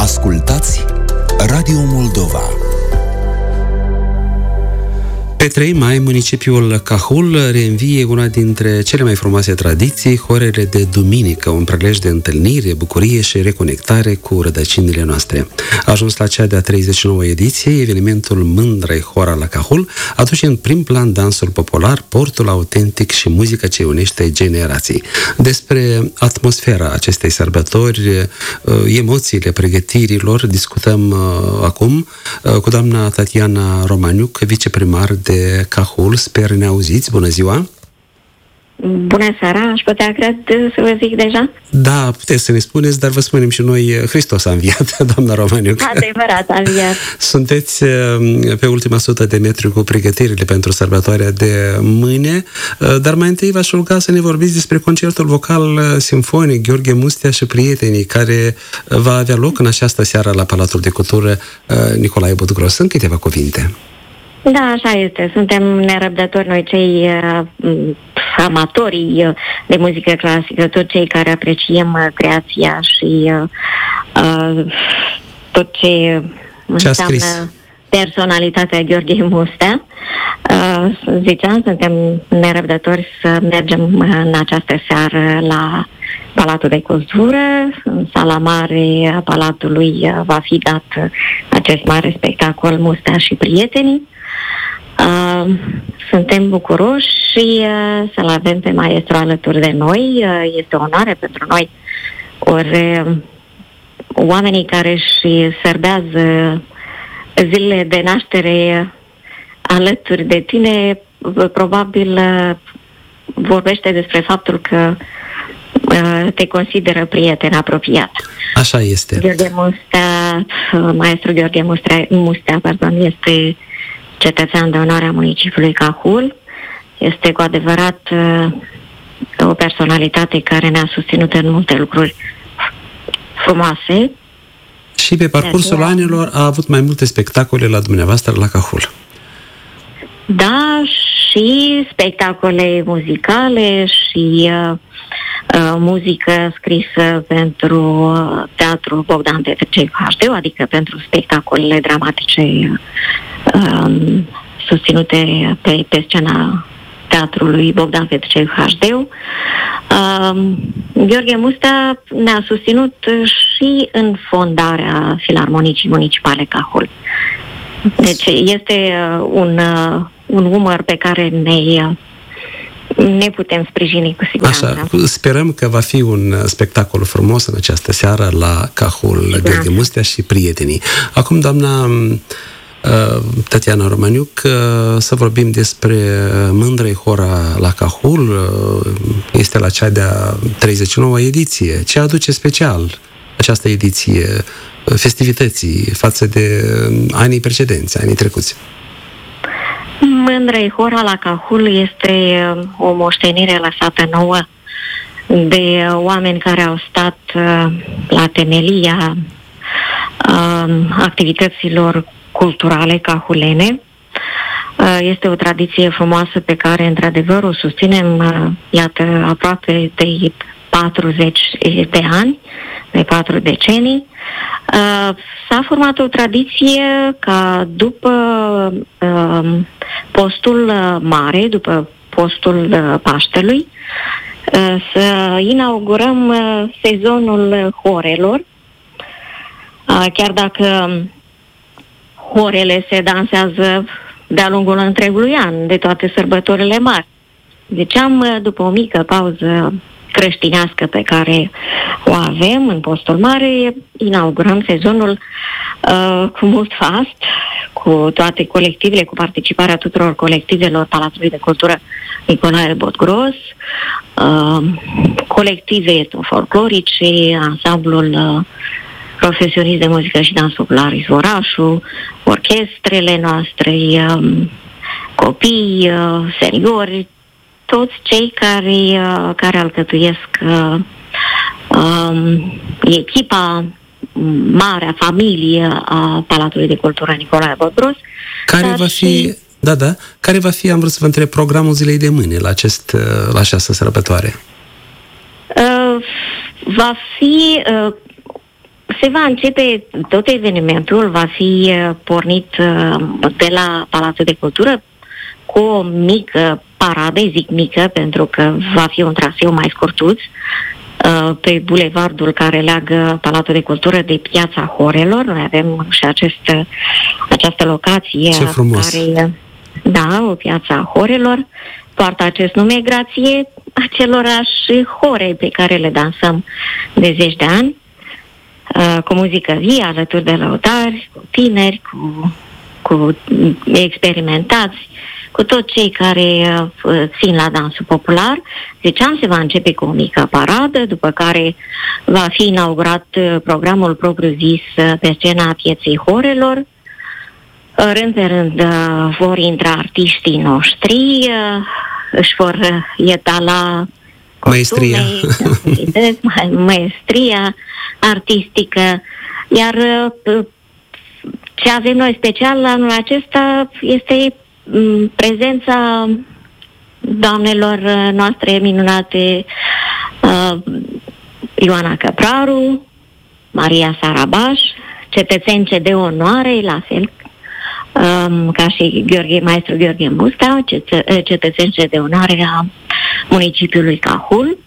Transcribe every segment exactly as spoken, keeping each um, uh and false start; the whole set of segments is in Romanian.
Ascultați Radio Moldova. Pe trei mai, municipiul Cahul reînvie una dintre cele mai frumoase tradiții, horele de duminică, un prilej de întâlnire, bucurie și reconectare cu rădăcinile noastre. A ajuns la cea de-a treizeci și nouă ediție, evenimentul Mândra-i Hora la Cahul aduce în prim plan dansul popular, portul autentic și muzica ce unește generații. Despre atmosfera acestei sărbători, emoțiile pregătirilor, discutăm acum cu doamna Tatiana Romaniuc, viceprimar de Cahul. Sper ne auziți. Bună ziua! Bună seara! Aș putea, cred, să vă zic deja? Da, puteți să ne spuneți, dar vă spunem și noi, Hristos a înviat, doamna Romaniuc. Adevărat, a înviat. Sunteți pe ultima sută de metri cu pregătirile pentru sărbătoarea de mâine, dar mai întâi v-aș ruga să ne vorbiți despre concertul vocal simfonic Gheorghe Mustea și prietenii, care va avea loc în această seară la Palatul de Cultură Nicolae Budgros. În câteva cuvinte. Da, așa este. Suntem nerăbdători noi, cei uh, amatorii uh, de muzică clasică, toți cei care apreciem uh, creația și uh, uh, tot ce înseamnă personalitatea Gheorghe Mustea. Uh, ziceam, suntem nerăbdători să mergem în această seară la Palatul de Cultură. În sala mare a Palatului uh, va fi dat acest mare spectacol Mustea și prietenii. Uh, suntem bucuroși și uh, să-l avem pe maestru alături de noi. Uh, este o onoare pentru noi. Ori uh, oamenii care își serbează zilele de naștere alături de tine, uh, probabil uh, vorbește despre faptul că uh, te consideră prieten apropiat. Așa este. Gheorghe Mustea, uh, maestru Gheorghe Mustea, Mustea pardon, este cetățean de onoare a municipiului Cahul. Este cu adevărat uh, o personalitate care ne-a susținut în multe lucruri frumoase. Și pe parcursul aceea, anilor a avut mai multe spectacole la dumneavoastră la Cahul. Da, și spectacole muzicale și uh, uh, muzică scrisă pentru uh, Teatrul Bogdan Petricei H D, adică pentru spectacolele dramatice uh, susținute pe, pe scena Teatrului Bogdan Petricei H D. Uh, Gheorghe Mustea ne-a susținut și în fondarea Filarmonicii Municipale Cahul. Deci este uh, un, uh, un umăr pe care ne, ne putem sprijini cu siguranță. Așa, sperăm că va fi un spectacol frumos în această seară la Cahul, Gheorghe Mustea și prietenii. Acum, doamna uh, Tatiana Romaniuc, uh, să vorbim despre Mândra-i Hora la Cahul. Uh, este la cea de-a treizeci și nouă ediție. Ce aduce special această ediție festivității față de anii precedenți, anii trecuți? Mândra-i Hora la Cahul este o moștenire lăsată nouă de oameni care au stat la temelia activităților culturale cahulene. Este o tradiție frumoasă pe care, într-adevăr, o susținem, iată, aproape de patruzeci de ani, de patru decenii. Uh, s-a format o tradiție ca după uh, postul mare, după postul uh, Paștelui, uh, să inaugurăm uh, sezonul horelor. Uh, chiar dacă horele se dansează de-a lungul întregului an, de toate sărbătorile mari. Ziceam, uh, după o mică pauză creștinească pe care o avem în postul mare, inaugurăm sezonul uh, cu mult fast, cu toate colectivele, cu participarea tuturor colectivelor Palatului de Cultură Nicolae Budgros, uh, colective etnofolclorice, ansamblul uh, profesionist de muzică și dans popular Izvorașul, orchestrele noastre, uh, copii, uh, seniori, toți cei care, care alcătuiesc uh, um, echipa mare, familie a Palatului de Cultură Nicolae Budgros. Care va fi, și... da, da, care va fi, am vrut să vă întreb, programul zilei de mâine la, acest, la această sărbătoare? Uh, va fi uh, se va începe, tot evenimentul va fi pornit de la Palatul de Cultură cu o mică paradă, zic mică, pentru că va fi un traseu mai scurtuț, pe bulevardul care leagă Palatul de Cultură de Piața Horelor. Noi avem și acest, această locație. Ce frumos! Care, da, o Piața Horelor, poartă acest nume grație acelorași hore pe care le dansăm de zeci de ani, cu muzică vie, alături de lăutari, cu tineri, cu, cu experimentați, cu toți cei care uh, țin la dansul popular. Ziceam, se va începe cu o mică paradă, după care va fi inaugurat uh, programul propriu-zis uh, pe scena Pieței Horelor. Uh, rând pe rând uh, vor intra artiștii noștri, uh, își vor uh, etala maestria. maestria artistică, iar uh, ce avem noi special anul acesta este prezența doamnelor noastre minunate, uh, Ioana Căpraru, Maria Sarabaș, cetățence de onoare, la fel um, ca și Gheorghe, maestru Gheorghe Musta, cetă, cetățence de onoare a municipiului Cahul.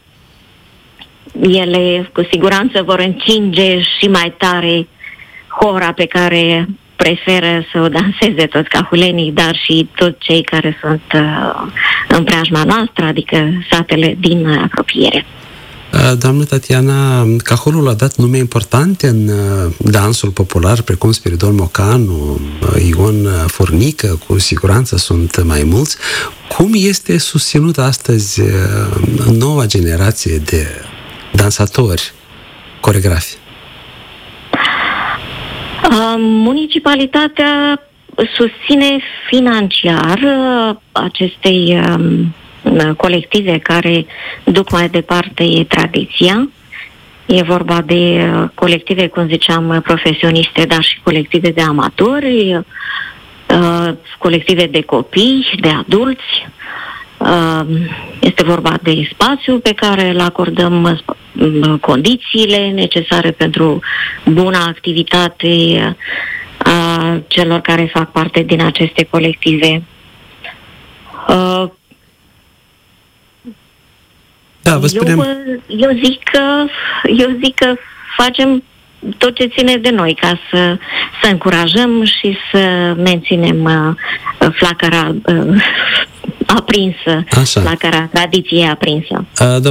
Ele cu siguranță vor încinge și mai tare hora pe care preferă să o danseze toți cahulenii, dar și toți cei care sunt uh, în preajma noastră, adică satele din apropiere. Doamnă Tatiana, Cahulul a dat nume importante în dansul popular, precum Spiridon Mocanu, Ion Furnică, cu siguranță sunt mai mulți. Cum este susținută astăzi noua generație de dansatori, coregrafi? Municipalitatea susține financiar acestei colective care duc mai departe tradiția. E vorba de colective, cum ziceam, profesioniste, dar și colective de amatori, colective de copii, de adulți. Este vorba de spațiu pe care îl acordăm, condițiile necesare pentru buna activitate a celor care fac parte din aceste colective. Da, vă spunem... eu, eu, zic că, eu zic că facem tot ce ține de noi ca să, să încurajăm și să menținem uh, flacăra uh, aprinsă, Așa. flacăra tradiției aprinsă. Uh,